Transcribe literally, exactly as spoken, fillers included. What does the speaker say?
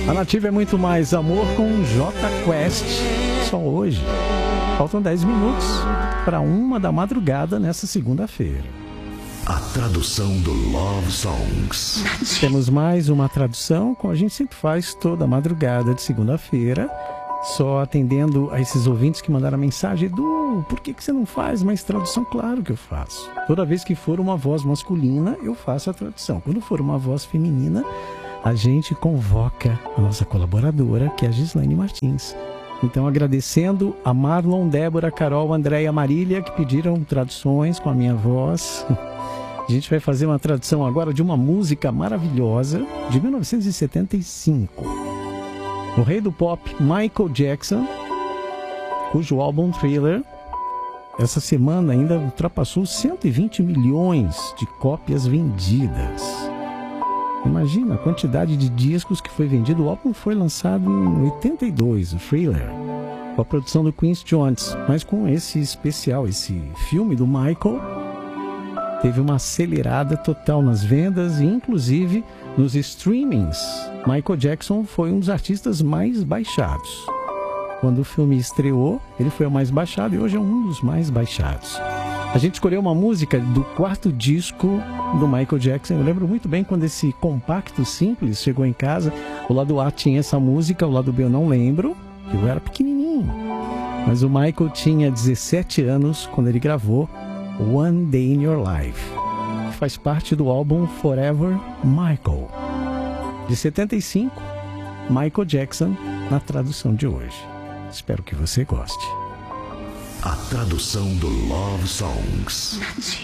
A Nativa é muito mais amor com J Quest. Só hoje. Faltam dez minutos para uma da madrugada nessa segunda-feira. A tradução do Love Songs. Temos mais uma tradução, como a gente sempre faz toda madrugada de segunda-feira. Só atendendo a esses ouvintes que mandaram a mensagem: Edu, por que, que você não faz mais tradução? Claro que eu faço. Toda vez que for uma voz masculina, eu faço a tradução. Quando for uma voz feminina, a gente convoca a nossa colaboradora, que é a Gislaine Martins. Então, agradecendo a Marlon, Débora, Carol, Andréia, Marília, que pediram traduções com a minha voz. A gente vai fazer uma tradução agora de uma música maravilhosa de mil novecentos e setenta e cinco. O rei do pop, Michael Jackson, cujo álbum Thriller, essa semana ainda ultrapassou cento e vinte milhões de cópias vendidas. Imagina a quantidade de discos que foi vendido. O álbum foi lançado em oitenta e dois, o Thriller, com a produção do Quincy Jones. Mas com esse especial, esse filme do Michael, teve uma acelerada total nas vendas e inclusive nos streamings. Michael Jackson foi um dos artistas mais baixados. Quando o filme estreou, ele foi o mais baixado e hoje é um dos mais baixados. A gente escolheu uma música do quarto disco do Michael Jackson. Eu lembro muito bem quando esse compacto simples chegou em casa. O lado A tinha essa música, o lado B eu não lembro, que eu era pequenininho. Mas o Michael tinha dezessete anos quando ele gravou One Day in Your Life, que faz parte do álbum Forever Michael. De setenta e cinco, Michael Jackson na tradução de hoje. Espero que você goste. A tradução do Love Songs.